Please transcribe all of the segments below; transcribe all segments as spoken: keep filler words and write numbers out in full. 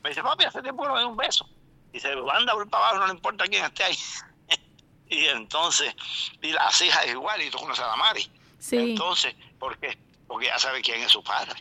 Me dice, papi, hace tiempo que no me doy un beso. Y se anda por para abajo, no le importa quién esté ahí. Y entonces, y las hijas es igual, y tú conoces a la Mari. Sí. Entonces, ¿por qué? Porque ya sabe quién es su padre.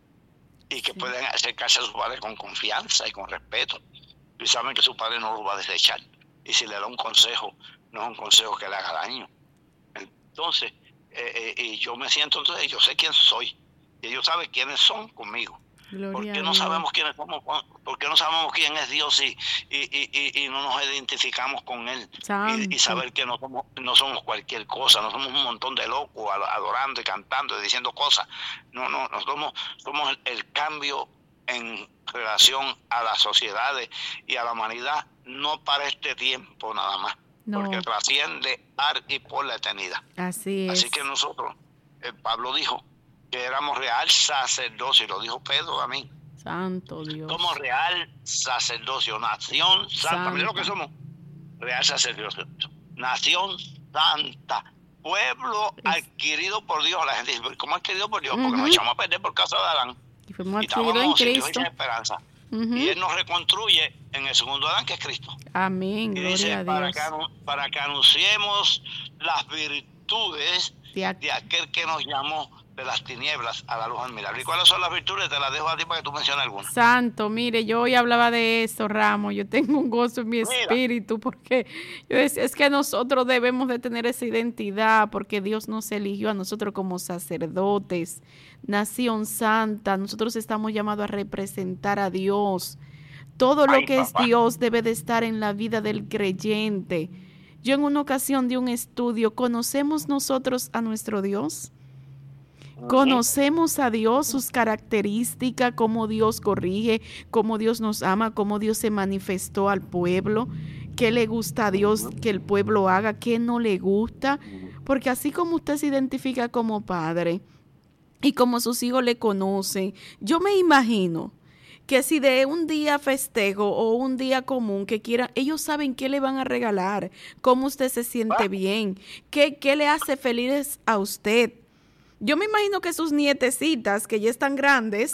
Y que sí. pueden acercarse a su padre con confianza y con respeto. Y saben que su padre no lo va a desechar. Y si le da un consejo, no es un consejo que le haga daño. Entonces, eh, eh, y yo me siento, entonces, yo sé quién soy. Y ellos saben quiénes son conmigo. Gloria ¿Por qué no sabemos quiénes somos? ¿Por qué no sabemos quién es Dios y, y, y, y no nos identificamos con Él? Y, y saber que no somos, no somos cualquier cosa, no somos un montón de locos adorando y cantando y diciendo cosas. No, no, no somos, somos el, el cambio en relación a las sociedades y a la humanidad, no para este tiempo nada más, no. porque trasciende ar y por la eternidad. Así es. Así que nosotros, eh, Pablo dijo, que éramos real sacerdocio, y lo dijo Pedro a mí. Santo Dios. Somos real sacerdocio, nación santa. santa. Mira lo que somos. Real sacerdocio, nación santa, pueblo es. adquirido por Dios. La gente dice, ¿cómo adquirido por Dios? Uh-huh. Porque nos echamos a perder por causa de Adán. Y fuimos adquiridos en Cristo. Y esperanza. Uh-huh. Y Él nos reconstruye en el segundo Adán, que es Cristo. Amén, y gloria dice, a Dios. Para que, para que anunciemos las virtudes de, aqu- de aquel que nos llamó de las tinieblas a la luz admirable. ¿Y cuáles son las virtudes? Te las dejo a ti para que tú menciones algunas. Santo, mire, yo hoy hablaba de eso, Ramos. Yo tengo un gozo en mi Mira. espíritu, porque yo decía, es que nosotros debemos de tener esa identidad, porque Dios nos eligió a nosotros como sacerdotes, nación santa. Nosotros estamos llamados a representar a Dios. Todo lo Ay, que papá. es Dios debe de estar en la vida del creyente. Yo en una ocasión de un estudio, ¿conocemos nosotros a nuestro Dios? Conocemos a Dios, sus características, cómo Dios corrige, cómo Dios nos ama, cómo Dios se manifestó al pueblo, qué le gusta a Dios que el pueblo haga, qué no le gusta, porque así como usted se identifica como padre y como sus hijos le conocen, yo me imagino que si de un día festejo o un día común que quieran, ellos saben qué le van a regalar, cómo usted se siente bien, qué, qué le hace feliz a usted. Yo me imagino que sus nietecitas, que ya están grandes,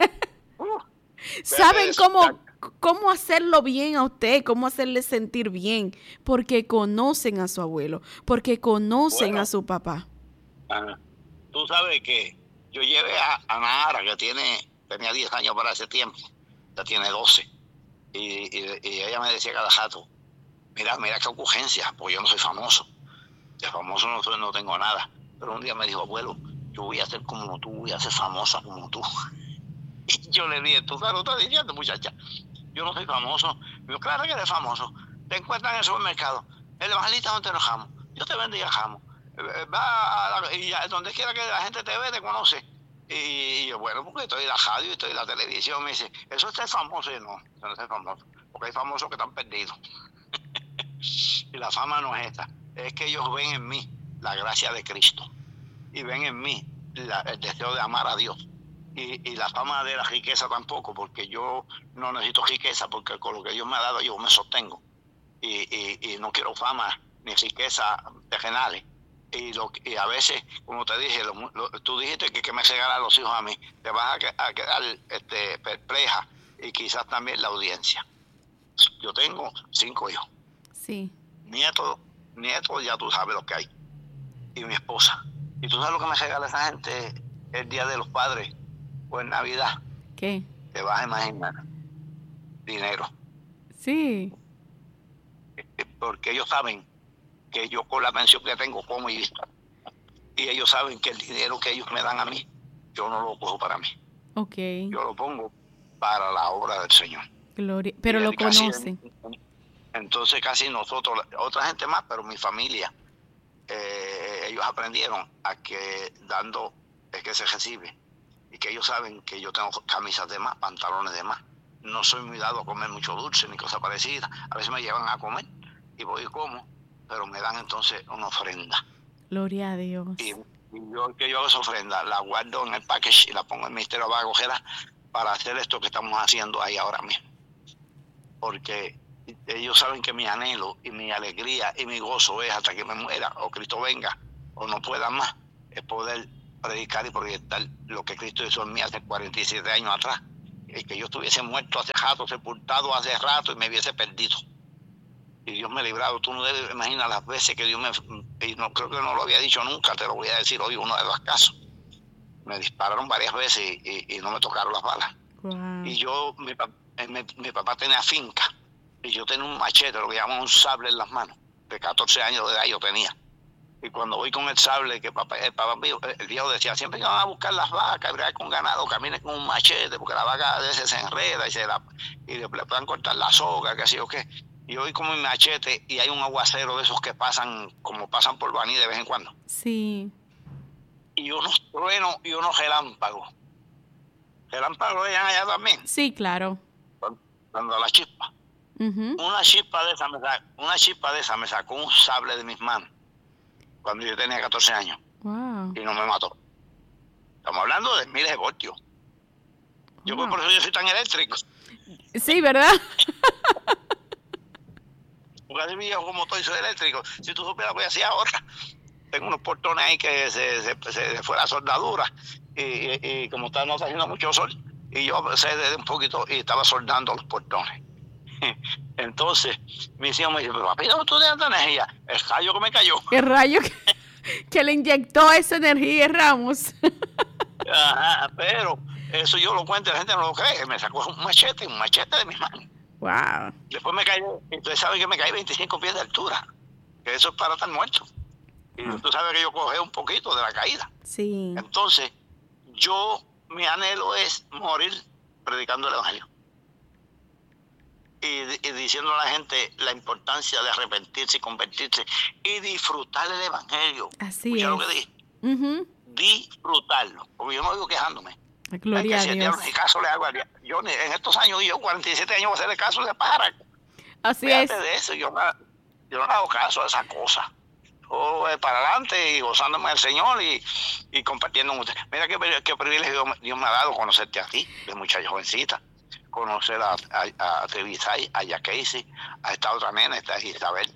saben cómo, cómo hacerlo bien a usted, cómo hacerle sentir bien, porque conocen a su abuelo, porque conocen bueno, a su papá. Uh, tú sabes que yo llevé a, a Nahara, que tiene, tenía diez años para ese tiempo, ya tiene doce, y, y, y ella me decía cada rato, mira, mira qué ocurrencia, porque yo no soy famoso, de famoso no, soy, no tengo nada, pero un día me dijo, abuelo, yo voy a ser como tú, voy a ser famosa como tú. Y yo le dije, tú sabes lo que estás diciendo, muchacha. Yo no soy famoso. Me dijo, claro que eres famoso. Te encuentras en el supermercado. El evangelista no te lo jamo. Yo te bendiga jamo. Va a la, y ya, donde quiera que la gente te ve, te conoce. Y yo, bueno, porque estoy en la radio y estoy en la televisión. Me dice, eso es ser famoso. Y yo, no, eso no es ser famoso. Porque hay famosos que están perdidos. Y la fama no es esta. Es que ellos ven en mí la gracia de Cristo. Y ven en mí la, el deseo de amar a Dios. Y, y la fama de la riqueza tampoco, porque yo no necesito riqueza, porque con lo que Dios me ha dado yo me sostengo. Y, y, y no quiero fama ni riqueza terrenales. Y, lo, y a veces, como te dije, lo, lo, tú dijiste que, que me regalan los hijos a mí. Te vas a, a quedar este, perpleja y quizás también la audiencia. Yo tengo cinco hijos. Sí. Nietos, nietos ya tú sabes lo que hay. Y mi esposa. ¿Y tú sabes lo que me regala esa gente el Día de los Padres o en Navidad? ¿Qué? Te vas a imaginar. Dinero. Sí. Porque ellos saben que yo con la pensión que tengo como y visto. Y ellos saben que el dinero que ellos me dan a mí, yo no lo cojo para mí. Ok. Yo lo pongo para la obra del Señor. Gloria. Pero lo conocen. Entonces casi nosotros, otra gente más, pero mi familia, Eh, ellos aprendieron a que dando es que se recibe y que ellos saben que yo tengo camisas de más, pantalones de más. No soy muy dado a comer mucho dulce ni cosas parecidas. A veces me llevan a comer y voy y como, pero me dan entonces una ofrenda. Gloria a Dios. Y, y yo que yo hago esa ofrenda, la guardo en el package y la pongo en el Ministerio de Bagojera para hacer esto que estamos haciendo ahí ahora mismo. Porque ellos saben que mi anhelo y mi alegría y mi gozo es hasta que me muera o Cristo venga o no pueda más, es poder predicar y proyectar lo que Cristo hizo en mí hace cuarenta y siete años atrás, y que yo estuviese muerto hace rato, sepultado hace rato y me hubiese perdido. Y Dios me ha librado. Tú no debes imaginar las veces que Dios me... Y no creo que no lo había dicho nunca, te lo voy a decir hoy, uno de los casos. Me dispararon varias veces y, y, y no me tocaron las balas. Wow. Y yo, mi, mi, mi papá tenía finca y yo tenía un machete, lo que llaman un sable en las manos. De catorce años de edad yo tenía. Y cuando voy con el sable, que papá, el papá mío, el viejo decía, siempre que van a buscar las vacas, bregar con ganado, caminen con un machete, porque la vaca a veces se enreda y se la, y le, le puedan cortar la soga, que sé yo qué. Y voy con mi machete y hay un aguacero de esos que pasan, como pasan por Baní de vez en cuando. Sí. Y unos truenos y unos relámpagos. ¿Relámpagos lo veían allá también? Sí, claro. Cuando, cuando la chispa. Uh-huh. Una chispa de esa me sacó, una chispa de esa me sacó un sable de mis manos cuando yo tenía catorce años. Wow. Y no me mató. Estamos hablando de miles de voltios. Yo wow. Por eso yo soy tan eléctrico. Sí, ¿verdad? Porque así viejo como estoy, soy eléctrico. Si tú supieras lo que hacía ahora, tengo unos portones ahí que se, se, se, se fue la soldadura y, y, y como está, no está haciendo mucho sol, y yo sé de un poquito y estaba soldando los portones. Entonces, mi hijo me dice, pero papi, ¿dónde tú tienes energía? El rayo que me cayó. El rayo que, que le inyectó esa energía, Ramos. Ajá, pero eso yo lo cuento y la gente no lo cree. Me sacó un machete, un machete de mis manos. Wow. Después me caí, y ustedes saben que me caí veinticinco pies de altura, que eso es para estar muerto. Y ah. tú sabes que yo cogí un poquito de la caída. Sí. Entonces, yo, mi anhelo es morir predicando el evangelio. Y, y diciendo a la gente la importancia de arrepentirse y convertirse y disfrutar el evangelio. Así ¿Escucha es. lo que dije? Uh-huh. Disfrutarlo, porque yo no vivo quejándome. Gloria es que a si Dios. Si caso le hago a Dios. Yo en estos años, yo cuarenta y siete años voy a hacerle caso de párrago. Así Fíjate es. de eso, yo no, yo no le hago caso a esa cosa. Yo eh, para adelante y gozándome del Señor y, y compartiendo con usted. Mira qué, qué privilegio Dios me ha dado conocerte a ti, de muchacha jovencita. Conocer a, a, a Trevisay, a Yakeisi, a esta otra nena, esta Isabel.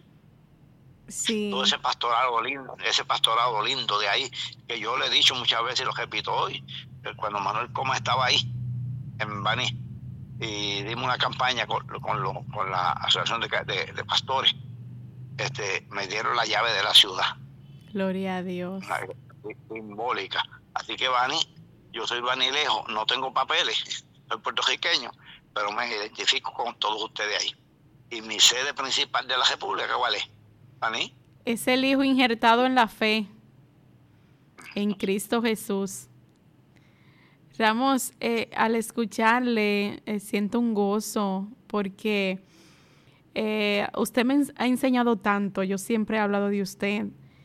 Sí. Todo ese pastorado lindo, ese pastorado lindo de ahí, que yo le he dicho muchas veces y lo repito hoy, cuando Manuel Coma estaba ahí, en Baní, y dimos una campaña con, con, lo, con la Asociación de, de, de Pastores, este, me dieron la llave de la ciudad. Gloria a Dios. Una, simbólica. Así que Baní, yo soy banilejo, no tengo papeles, soy puertorriqueño, pero me identifico con todos ustedes ahí. Y mi sede principal de la República, ¿cuál es? ¿Baní? Es el hijo injertado en la fe, en Cristo Jesús. Ramos, eh, al escucharle, eh, siento un gozo, porque eh, usted me ha enseñado tanto, yo siempre he hablado de usted,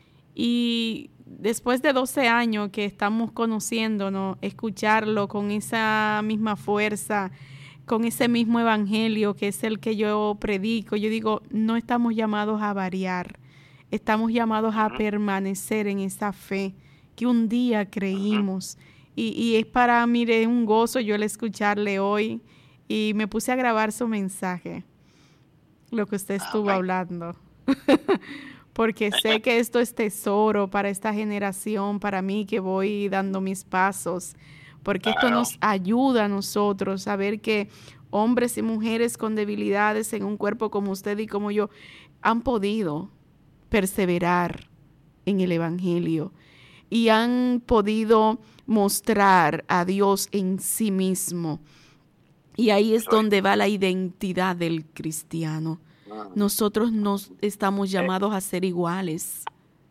y después de doce años que estamos conociéndonos, escucharlo con esa misma fuerza, con ese mismo evangelio que es el que yo predico, yo digo, no estamos llamados a variar, estamos llamados a permanecer en esa fe que un día creímos. Y, y es para mí de un gozo yo el escucharle hoy, y me puse a grabar su mensaje, lo que usted estuvo Amén. hablando. Porque sé que esto es tesoro para esta generación, para mí que voy dando mis pasos, porque esto nos ayuda a nosotros a ver que hombres y mujeres con debilidades en un cuerpo como usted y como yo han podido perseverar en el evangelio y han podido mostrar a Dios en sí mismo. Y ahí es donde va la identidad del cristiano. Nosotros no estamos llamados a ser iguales.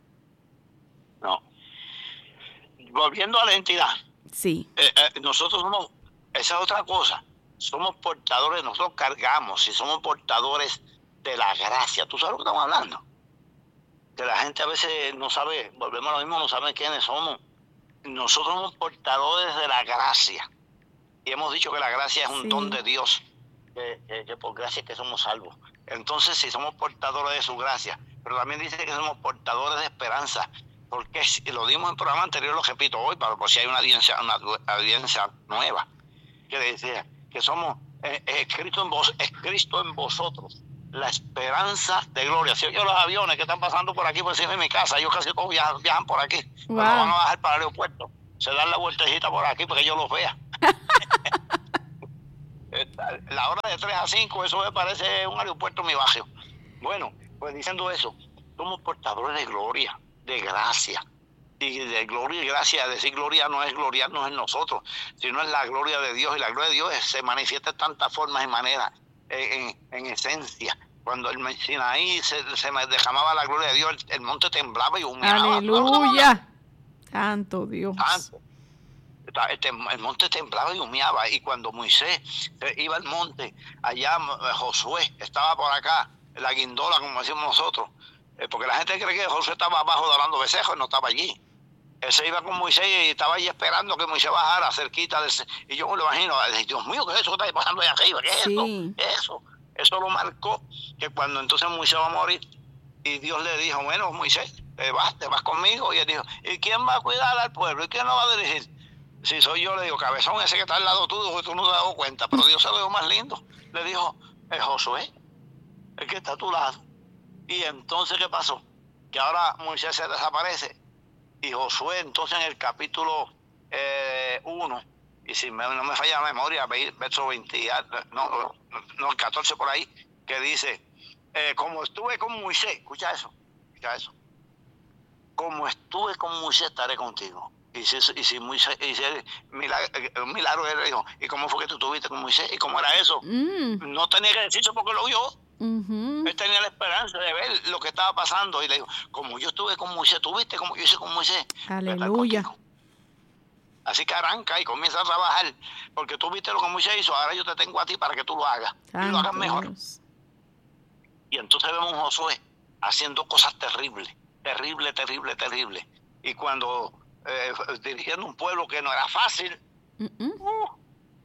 No. Volviendo a la identidad. Sí. Eh, eh, nosotros somos, esa es otra cosa. Somos portadores, nosotros cargamos y somos portadores de la gracia. ¿Tú sabes lo que estamos hablando? Que la gente a veces no sabe, volvemos a lo mismo, no sabe quiénes somos. Nosotros somos portadores de la gracia. Y hemos dicho que la gracia es un sí. don de Dios. Que, que, que por gracia es que somos salvos. Entonces, si somos portadores de su gracia, pero también dice que somos portadores de esperanza, porque lo dimos en el programa anterior, lo repito hoy, para por si hay una audiencia, una audiencia nueva, que decía que somos, eh, es, Cristo en vos, es Cristo en vosotros, la esperanza de gloria. Si oye los aviones que están pasando por aquí, por encima de mi casa, ellos casi todos viajan, viajan por aquí, wow. Cuando van a bajar para el aeropuerto, se dan la vueltecita por aquí para que yo los vea. la hora de tres a cinco, eso me parece un aeropuerto en mi barrio. Bueno, pues diciendo eso, somos portadores de gloria, de gracia. Y de gloria y gracia, decir gloria no es gloriarnos en nosotros, sino es la gloria de Dios. Y la gloria de Dios se manifiesta de tantas formas y maneras, en, en, en esencia. Cuando el Sinaí se, se derramaba la gloria de Dios, el, el monte temblaba y humeaba. ¡Aleluya! Santo Dios. Santo. Este, el monte temblaba y humeaba. Y cuando Moisés iba al monte, allá Josué estaba por acá, la guindola, como decimos nosotros, porque la gente cree que Josué estaba abajo dorando becerros y no estaba allí. Él se iba con Moisés y estaba allí esperando que Moisés bajara cerquita del... Y yo me lo imagino, Dios mío, ¿qué es eso que está pasando allá arriba? ¿Qué es sí. esto? Eso, eso lo marcó, que cuando entonces Moisés va a morir, y Dios le dijo, bueno, Moisés, te vas, te vas conmigo. Y él dijo, ¿y quién va a cuidar al pueblo? ¿Y quién lo va a dirigir? Si soy yo, le digo, cabezón, ese que está al lado tuyo, que tú no te has dado cuenta. Pero Dios se lo dio más lindo. Le dijo, es Josué, el que está a tu lado. Y entonces, ¿qué pasó? Que ahora Moisés se desaparece. Y Josué, entonces, en el capítulo uno, eh, y si me, no me falla la memoria, verso veinte, no, no, el catorce por ahí, que dice, eh, como estuve con Moisés, escucha eso, escucha eso, como estuve con Moisés, estaré contigo. Y si, y si Moisés, y si milagro, un milagro, él le dijo, ¿y cómo fue que tú estuviste con Moisés? ¿Y cómo era eso? Mm. No tenía que decirse porque lo vio. Uh-huh. Él tenía la esperanza de ver lo que estaba pasando y le dijo, como yo estuve con Moisés, ¿tú viste como yo hice con Moisés? Aleluya. Así que arranca y comienza a trabajar, porque tú viste lo que Moisés hizo, ahora yo te tengo a ti para que tú lo hagas. Santos. Y lo hagas mejor. Y entonces vemos a Josué haciendo cosas terribles, terrible, terrible, terrible. Y cuando eh, dirigiendo un pueblo que no era fácil, uh-uh. uh,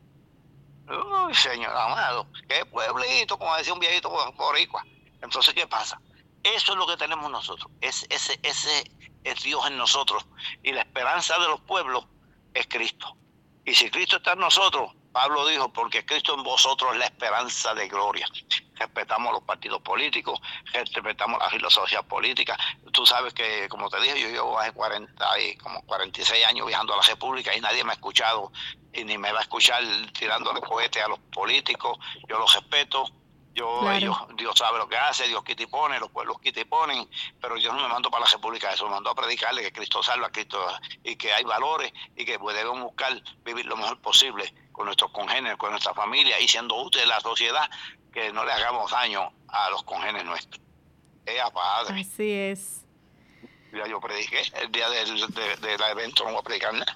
Uy, Señor amado, qué pueblito, como decía un viejito boricua. Entonces, ¿qué pasa? Eso es lo que tenemos nosotros. Es, ese, ese es Dios en nosotros. Y la esperanza de los pueblos es Cristo. Y si Cristo está en nosotros, Pablo dijo, porque Cristo en vosotros es la esperanza de gloria. Respetamos los partidos políticos, respetamos la filosofía política. Tú sabes que, como te dije, yo llevo hace cuarenta y, como cuarenta y seis años viajando a la República y nadie me ha escuchado y ni me va a escuchar tirándole cohetes a los políticos. Yo los respeto. Yo, claro. ellos, Dios sabe lo que hace, Dios quita y pone, los pueblos quita y ponen, pero yo no me mando para la República, eso me mandó a predicarle que Cristo salva, Cristo, y que hay valores y que debemos buscar vivir lo mejor posible con nuestros congéneres, con nuestra familia y siendo útiles a la sociedad, que no le hagamos daño a los congéneres nuestros. Ella, Padre. Así es. Ya yo prediqué, el día del, de, del evento no voy a predicar nada.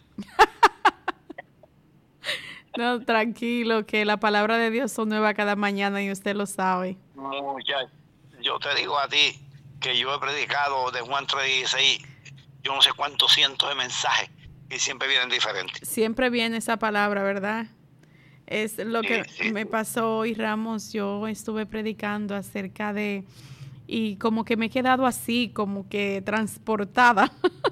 No, tranquilo, que la palabra de Dios son nueva cada mañana y usted lo sabe. Muchachos, yo te digo a ti que yo he predicado de Juan tres dieciséis, yo no sé cuántos cientos de mensajes y siempre vienen diferentes. Siempre viene esa palabra, ¿verdad? Es lo que sí, sí. me pasó hoy, Ramos. Yo estuve predicando acerca de... Y como que me he quedado así, como que transportada.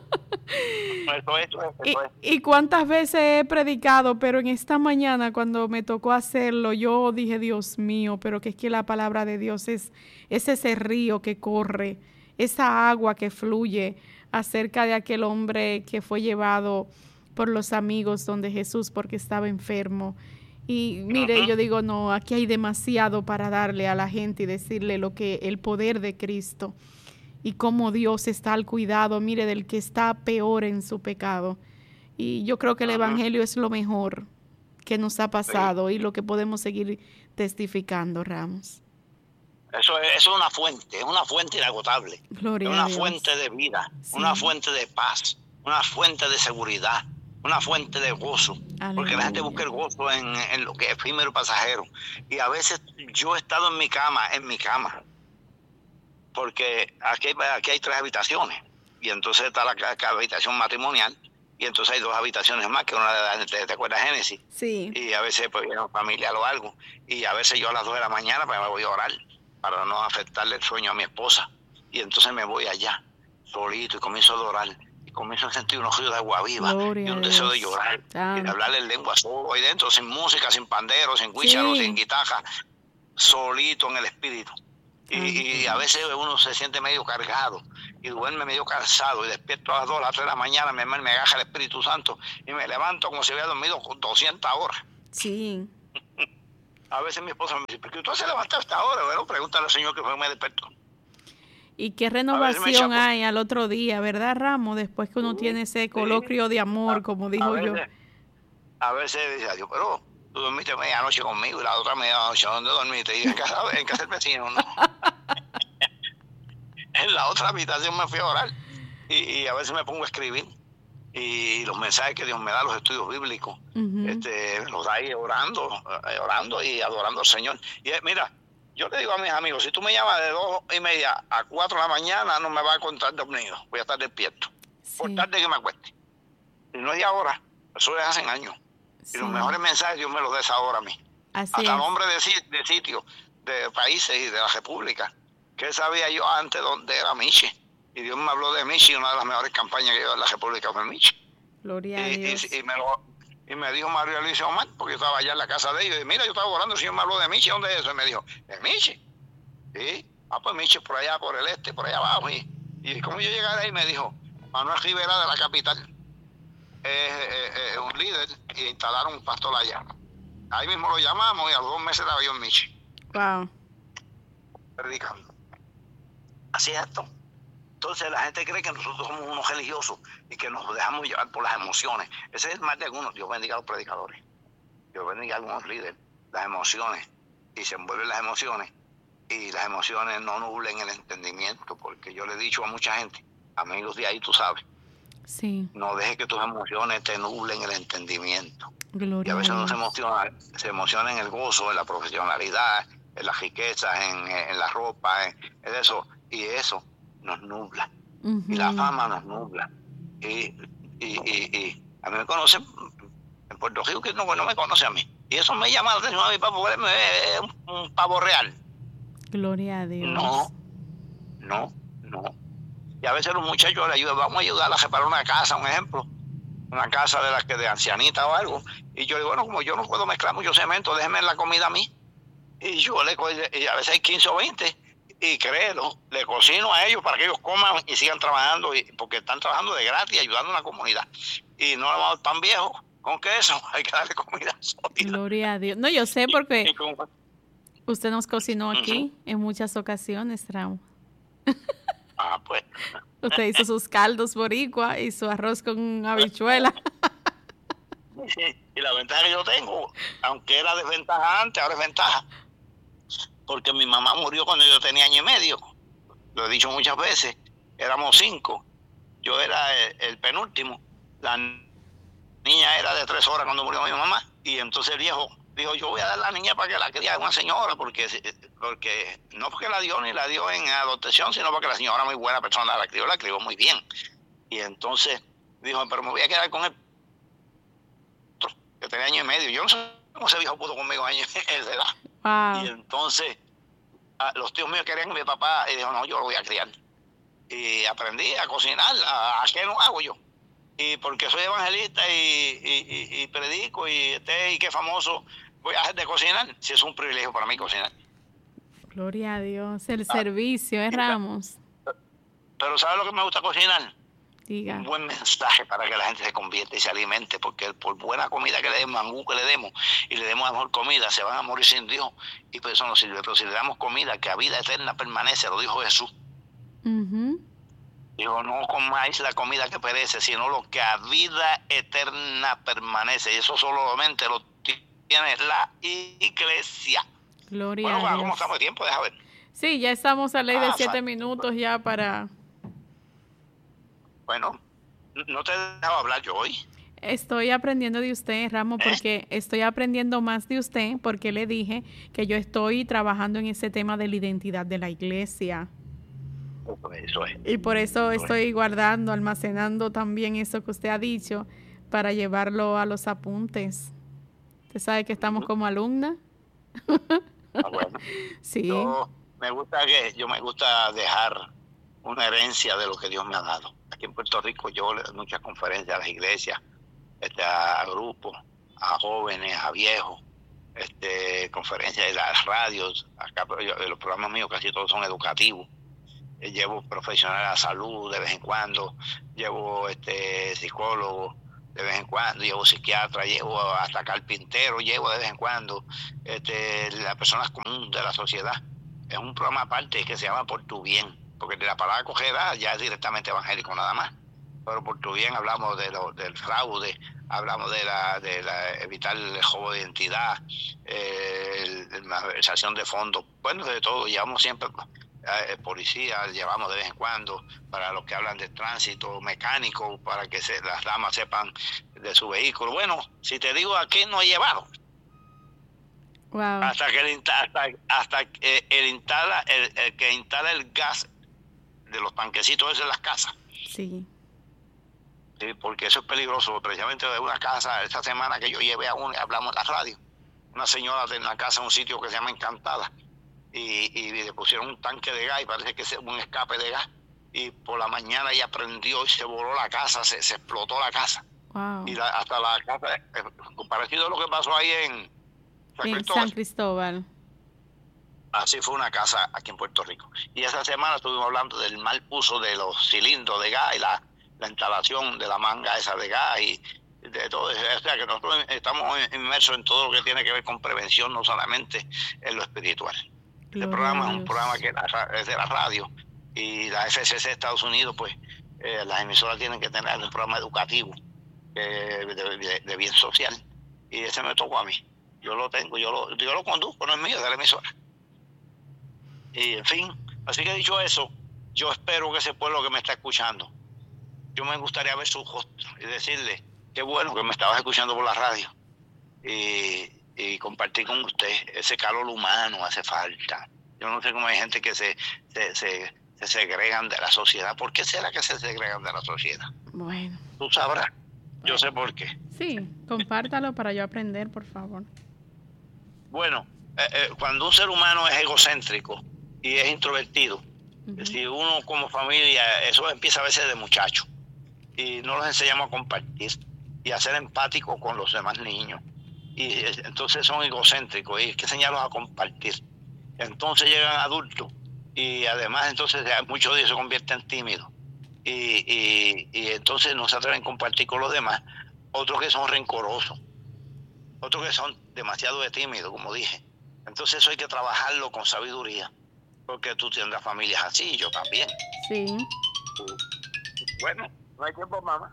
Eso es, eso es, eso es. Y, y cuántas veces he predicado, pero en esta mañana cuando me tocó hacerlo, yo dije, Dios mío, pero que es que la palabra de Dios es, es ese río que corre, esa agua que fluye acerca de aquel hombre que fue llevado por los amigos donde Jesús porque estaba enfermo. Y mire, uh-huh. yo digo, no, aquí hay demasiado para darle a la gente y decirle lo que el poder de Cristo y cómo Dios está al cuidado, mire, del que está peor en su pecado. Y yo creo que el uh-huh. Evangelio es lo mejor que nos ha pasado sí. y lo que podemos seguir testificando, Ramos. Eso es, eso es una fuente, es una fuente inagotable. Gloria es una a Dios. Fuente de vida, sí. una fuente de paz, una fuente de seguridad, una fuente de gozo. Aleluya. Porque la gente busca el gozo en, en lo que es efímero pasajero. Y a veces yo he estado en mi cama, en mi cama, porque aquí, aquí hay tres habitaciones. Y entonces está la, la habitación matrimonial, y entonces hay dos habitaciones más, que una de ¿te, te acuerdas, Génesis? Sí. Y a veces pues viene familiar o algo. Y a veces yo a las dos de la mañana pues me voy a orar, para no afectarle el sueño a mi esposa. Y entonces me voy allá, solito, y comienzo a adorar. Y comienzo a sentir unos ríos de agua viva, Gloria y un deseo de llorar, ah. y de hablarle en lengua solo, ahí dentro, sin música, sin pandero, sin guícharo, sí. sin guitarra, solito en el espíritu. Y, y a veces uno se siente medio cargado y duerme medio cansado y despierto a las dos, a las tres de la mañana, me, me agaja el Espíritu Santo y me levanto como si hubiera dormido doscientas horas. Sí. A veces mi esposa me dice, ¿por qué tú se levantaste hasta ahora? Bueno, pregúntale al Señor que fue me despertó. Y qué renovación hay al otro día, ¿verdad, Ramos? Después que uno sí, tiene ese coloquio sí. de amor, a, como dijo a yo. Veces, a veces dice, Dios, pero tú dormiste medianoche conmigo y la otra medianoche, ¿dónde dormiste? Y en casa, en casa del vecino, ¿no? En la otra habitación me fui a orar. Y, y a veces me pongo a escribir. Y los mensajes que Dios me da, los estudios bíblicos, uh-huh. este, los da ahí orando, orando y adorando al Señor. Y mira, yo le digo a mis amigos, si tú me llamas de dos y media a cuatro de la mañana, no me vas a contar dormido, voy a estar despierto, sí. Por tarde que me acueste. Y no es de ahora, eso es hace años. Sí. Y los mejores mensajes Dios me los da esa hora a mí. Así Hasta es. nombres de, de sitios, de países y de la república, que sabía yo antes dónde era Michi. Y Dios me habló de Michi, una de las mejores campañas que lleva en la República fue Michi. Gloria y, a Dios. Y, y, me lo, y me dijo Mario Alicia Omar, porque yo estaba allá en la casa de ellos. Y mira, yo estaba orando, el Señor me habló de Michi, ¿dónde es eso? Y me dijo, ¿es Michi? Sí. Ah, pues Michi por allá, por el este, por allá abajo. Y, y como yo llegué ahí, me dijo, Manuel Rivera de la capital es, es, es un líder y instalaron un pastor allá. Ahí mismo lo llamamos y a los dos meses estaba yo en Michi. Wow. Predicando. Así es esto. Entonces la gente cree que nosotros somos unos religiosos y que nos dejamos llevar por las emociones. Ese es el mal de algunos. Dios bendiga a los predicadores. Dios bendiga a algunos líderes. Las emociones. Y se envuelven las emociones. Y las emociones no nublen el entendimiento. Porque yo le he dicho a mucha gente, amigos de ahí, tú sabes. Sí. No dejes que tus emociones te nublen el entendimiento. Gloria y a veces a uno Dios. se emociona, se emociona en el gozo, en la profesionalidad, en las riquezas, en, en la ropa, en, en eso. Y eso nos nubla, uh-huh. Y la fama nos nubla, y, y, y, y a mí me conocen en Puerto Rico, que no, no me conoce a mí, y eso me llama la atención a mi papá, porque es un, un pavo real. Gloria a Dios. No, no, no. Y a veces los muchachos le ayudan, vamos a ayudarla a reparar una casa, un ejemplo, una casa de las que de ancianita o algo, y yo digo, bueno, como yo no puedo mezclar mucho cemento, déjenme la comida a mí, y yo le y a veces hay quince o veinte, y créelo, le cocino a ellos para que ellos coman y sigan trabajando, y, porque están trabajando de gratis, ayudando a la comunidad. Y no le vamos a dar pan viejo con queso, hay que darle comida sólida. Gloria a Dios. No, yo sé porque y, y con... usted nos cocinó aquí uh-huh. en muchas ocasiones, Ramos. Ah, pues. Usted hizo sus caldos boricua y su arroz con habichuela. Sí, y la ventaja que yo tengo, aunque era desventaja antes, ahora es ventaja. Porque mi mamá murió cuando yo tenía año y medio. Lo he dicho muchas veces. Éramos cinco. Yo era el, el penúltimo. La niña era de tres horas cuando murió mi mamá. Y entonces el viejo dijo, yo voy a dar la niña para que la cría una señora. Porque, porque no porque la dio ni la dio en adoptación, sino porque la señora muy buena persona la crió, la crió muy bien. Y entonces dijo, pero me voy a quedar con él. Que tenía año y medio. Yo no sé cómo ese viejo pudo conmigo años de edad. Wow. Y entonces a, los tíos míos querían a mi papá y dijo, no, yo lo voy a criar. Y aprendí a cocinar, a, a qué no hago yo. Y porque soy evangelista y, y, y, y predico y este y qué famoso, voy a hacer de cocinar. Si es un privilegio para mí cocinar. Gloria a Dios, el ah, servicio, ¿eh, Ramos? Pero ¿sabes lo que me gusta cocinar? Diga. Un buen mensaje para que la gente se convierta y se alimente, porque por buena comida que le demos, mangú que le demos, y le demos mejor comida, se van a morir sin Dios, y por eso no sirve. Pero si le damos comida que a vida eterna permanece, lo dijo Jesús. Uh-huh. Dijo, no comáis la comida que perece, sino lo que a vida eterna permanece, y eso solamente lo tiene la iglesia. Gloria bueno, a Dios. ¿Cómo estamos de tiempo? Deja ver. Sí, ya estamos a ley de ah, siete fa- minutos ya para... Bueno, no te he dejado hablar yo hoy. Estoy aprendiendo de usted, Ramos, ¿Eh? porque estoy aprendiendo más de usted, porque le dije que yo estoy trabajando en ese tema de la identidad de la iglesia. Eso es. Y por eso Eso estoy guardando, almacenando también eso que usted ha dicho para llevarlo a los apuntes. Usted sabe que estamos uh-huh. como alumnas. Ah, bueno. Sí. Yo me gusta que yo me gusta dejar una herencia de lo que Dios me ha dado. Aquí en Puerto Rico yo le doy muchas conferencias a las iglesias, este, a grupos, a jóvenes, a viejos, este, conferencias de las radios. Acá yo, los programas míos casi todos son educativos. Llevo profesionales a salud de vez en cuando, llevo este psicólogos, de vez en cuando, llevo psiquiatra, llevo hasta carpintero, llevo de vez en cuando, este, las personas comunes de la sociedad. Es un programa aparte que se llama Por Tu Bien, porque de la palabra cogeda ya es directamente evangélico nada más. Pero Por Tu Bien hablamos de lo, del fraude, hablamos de la, de la evitar el robo de identidad, eh, el, la malversación de fondos, bueno, de todo. Llevamos siempre eh, policía, llevamos de vez en cuando para los que hablan de tránsito, mecánico, para que se, las damas sepan de su vehículo. Bueno, si te digo a qué no he llevado, wow. hasta que el, hasta, hasta que el instala el, el que instala el gas de los tanquecitos esos en las casas. Sí. Sí, porque eso es peligroso. Precisamente de una casa, esta semana que yo llevé a uno, hablamos en la radio, una señora de una casa en un sitio que se llama Encantada, y, y le pusieron un tanque de gas y parece que es un escape de gas, y por la mañana ella prendió y se voló la casa, se, se explotó la casa. Wow. Y la, hasta la casa, eh, parecido a lo que pasó ahí en San En Cristóbal. San Cristóbal. Así fue una casa aquí en Puerto Rico. Y esa semana estuvimos hablando del mal uso de los cilindros de gas y la la instalación de la manga esa de gas y de todo eso. O sea, que nosotros estamos inmersos en todo lo que tiene que ver con prevención, no solamente en lo espiritual. Gloria, el programa es un programa que es de la radio, y la F C C de Estados Unidos, pues eh, las emisoras tienen que tener un programa educativo eh, de, de, de bien social, y ese me tocó a mí. Yo lo tengo, yo lo, yo lo conduzco, no es mío, es de la emisora. Y en fin, así que dicho eso, yo espero que ese pueblo que me está escuchando, yo me gustaría ver su rostro y decirle qué bueno que me estabas escuchando por la radio, y, y compartir con usted ese calor humano. Hace falta. Yo no sé cómo hay gente que se, se, se, se segregan de la sociedad. ¿Por qué será que se segregan de la sociedad? Bueno. Tú sabrás. Yo Bueno. sé por qué. Sí, compártalo para yo aprender, por favor. Bueno, eh, eh, cuando un ser humano es egocéntrico y es introvertido, uh-huh. si uno como familia, eso empieza a veces de muchacho, y no los enseñamos a compartir y a ser empáticos con los demás niños, y entonces son egocéntricos y hay que enseñarlos a compartir. Entonces llegan adultos y además entonces muchos de ellos se convierten tímidos, y, y, y entonces no se atreven a compartir con los demás. Otros que son rencorosos, otros que son demasiado tímidos, como dije. Entonces eso hay que trabajarlo con sabiduría, porque tú tendrás familias así, yo también. Sí. Bueno, no hay tiempo, mamá.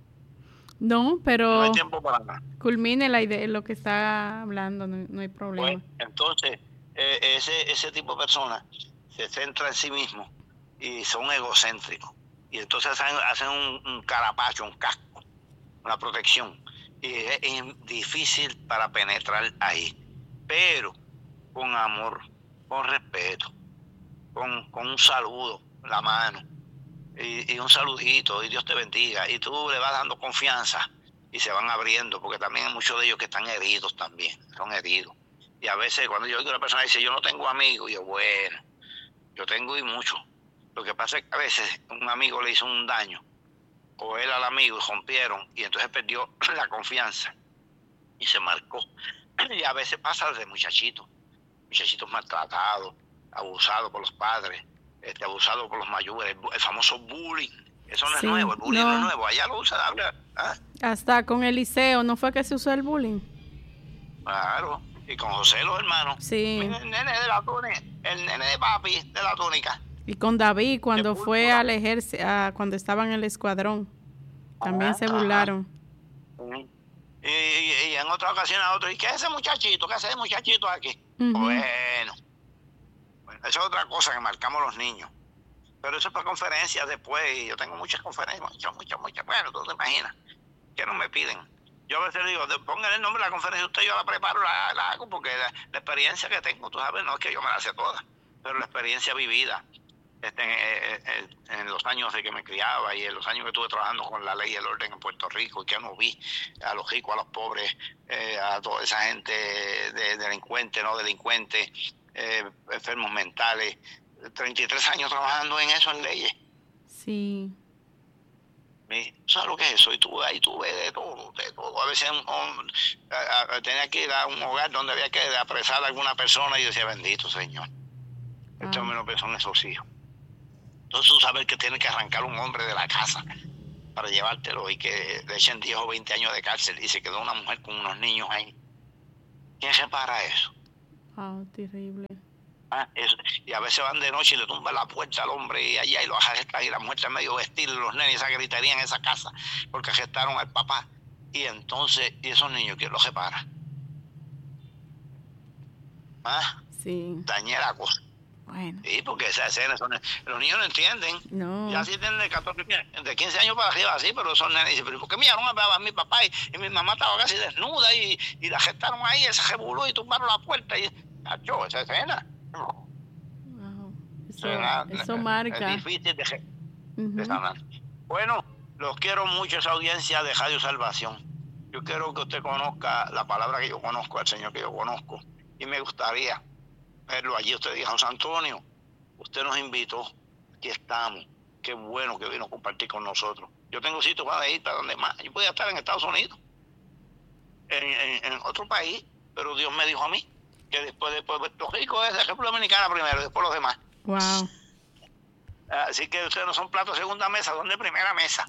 No, pero no hay tiempo para nada. Culmine la idea, lo que está hablando, no, no hay problema. Bueno, entonces, eh, ese, ese tipo de personas se centra en sí mismo y son egocéntricos. Y entonces hacen, hacen un, un carapacho, un casco, una protección. Y es, es difícil para penetrar ahí. Pero con amor, con respeto, con, con un saludo, la mano, y, y un saludito, y Dios te bendiga, y tú le vas dando confianza y se van abriendo, porque también hay muchos de ellos que están heridos también, son heridos. Y a veces cuando yo oigo a una persona dice, yo no tengo amigos, y yo, bueno, yo tengo y mucho. Lo que pasa es que a veces un amigo le hizo un daño, o él al amigo, y rompieron, y entonces perdió la confianza y se marcó. Y a veces pasa desde muchachitos, muchachitos maltratados, abusados por los padres, este, abusados por los mayores, el, el famoso bullying. Eso no sí, es nuevo, el bullying no. no es nuevo, allá lo usa. ¿Ah? Hasta con Eliseo, ¿no fue que se usó el bullying? Claro, y con José los hermanos. Sí. El nene de la túnica, el nene de papi de la túnica. Y con David cuando fue al ejército, cuando estaba en el escuadrón, también ajá, se burlaron. Ajá. Y, y, y en otra ocasión a otro, ¿y qué es ese muchachito? ¿Qué hace ese muchachito aquí? Uh-huh. Bueno, bueno, esa es otra cosa que marcamos los niños. Pero eso es para conferencias después, y yo tengo muchas conferencias, muchas, muchas, muchas. Bueno, tú te imaginas que no me piden. Yo a veces digo, pónganle el nombre de la conferencia, usted yo la preparo, la, la hago, porque la, la experiencia que tengo, tú sabes, no es que yo me la sé toda, pero la experiencia vivida. Este, en, en, en los años de que me criaba y en los años que estuve trabajando con la ley y el orden en Puerto Rico, y que no vi a los ricos, a los pobres, eh, a toda esa gente de delincuentes, no delincuentes, eh, enfermos mentales, treinta y tres años trabajando en eso, en leyes. Sí. ¿Sabes lo que es eso? Y tú, ahí tú ves de todo, de todo. A veces un, un, a, a, tenía que ir a un hogar donde había que apresar a alguna persona, y yo decía, bendito Señor, ah. este hombre no pensó en esos hijos. Entonces tú sabes que tiene que arrancar un hombre de la casa para llevártelo y que le echen diez o veinte años de cárcel y se quedó una mujer con unos niños ahí. ¿Quién repara eso? Oh, terrible. Ah, eso. Y a veces van de noche y le tumban la puerta al hombre y allá y lo arrestan y la mujer está medio vestida y los nenes, esa gritería en esa casa porque arrestaron al papá. Y entonces, ¿y esos niños quién los repara? ¿Ah? Sí. Dañé la cosa. Bueno. Sí, porque esas escenas son... Los niños no entienden. No. Ya sí tienen de catorce, de quince años para arriba, sí, pero son nenes. Dicen, pero ¿por qué miraron a, a mi papá y, y mi mamá estaba casi desnuda y, y la arrestaron ahí, se revoló y tumbaron la puerta? Y, achó, esa escena. Wow. Eso, Era, eso marca. Es difícil de, uh-huh. de sanar. Bueno, los quiero mucho, esa audiencia de Radio Salvación. Yo quiero que usted conozca la palabra que yo conozco, el Señor que yo conozco. Y me gustaría verlo allí. Usted dijo, San Antonio, usted nos invitó, aquí estamos. Qué bueno que vino a compartir con nosotros. Yo tengo sitio para ir para donde más. Yo podía estar en Estados Unidos, en, en, en otro país, pero Dios me dijo a mí que después de Puerto Rico es la República Dominicana primero, después los demás. Wow. Así que ustedes no son platos de segunda mesa, son de primera mesa.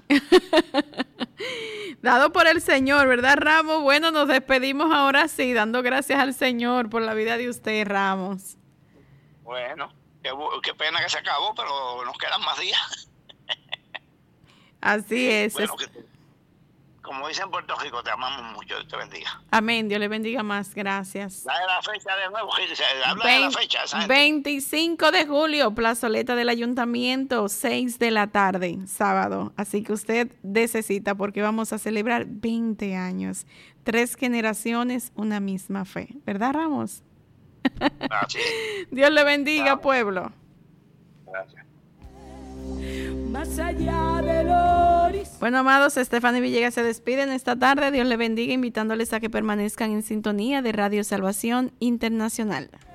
Dado por el Señor, ¿verdad, Ramos? Bueno, nos despedimos ahora sí, dando gracias al Señor por la vida de usted, Ramos. Bueno, qué, qué pena que se acabó, pero nos quedan más días. Así es. Bueno, que, como dicen en Puerto Rico, te amamos mucho, Dios te bendiga. Amén, Dios le bendiga más, gracias. Dale la fecha de nuevo, habla de la fecha. ¿Sabes? veinticinco de julio, plazoleta del Ayuntamiento, seis de la tarde, sábado. Así que usted necesita porque vamos a celebrar veinte años, tres generaciones, una misma fe. ¿Verdad, Ramos? Así es. Dios le bendiga, Vamos. Pueblo. Gracias. Más allá del horizonte. Bueno, amados, Stephanie Villegas se despide en esta tarde. Dios le bendiga, invitándoles a que permanezcan en sintonía de Radio Salvación Internacional.